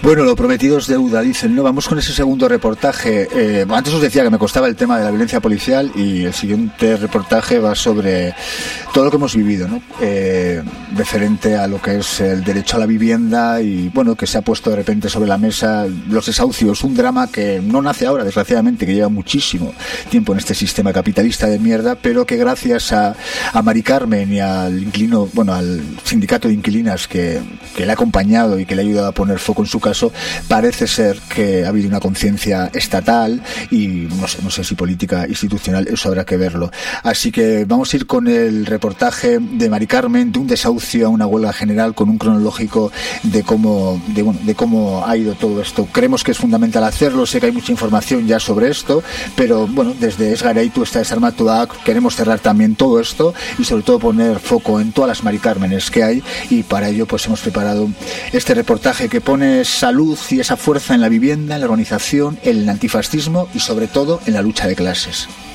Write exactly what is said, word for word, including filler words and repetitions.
Bueno, lo prometido es deuda, dicen, ¿no? Vamos con ese segundo reportaje. Eh, antes os decía que me costaba el tema de la violencia policial y el siguiente reportaje va sobre todo lo que hemos vivido, ¿no? Eh, referente a lo que es el derecho a la vivienda y, bueno, que se ha puesto de repente sobre la mesa los desahucios, un drama que no nace ahora, desgraciadamente, que lleva muchísimo tiempo en este sistema capitalista de mierda, pero que gracias a, a Mari Carmen y al inquilino, bueno, al sindicato de inquilinas que, que le ha acompañado y que le ha ayudado a poner foco en su caso, parece ser que ha habido una conciencia estatal y no sé, no sé si política institucional, eso habrá que verlo. Así que vamos a ir con el reportaje de Mari Carmen, de un desahucio a una huelga general, con un cronológico de cómo, de, bueno, de cómo ha ido todo esto. Creemos que es fundamental hacerlo, sé que hay mucha información ya sobre esto, pero bueno, desde Esgaraitu está Desarmatuak, queremos cerrar también todo esto y sobre todo poner foco en todas las Mari Cármenes que hay, y para ello pues hemos preparado este reportaje que pone salud y esa fuerza en la vivienda, en la organización, en el antifascismo y sobre todo en la lucha de clases.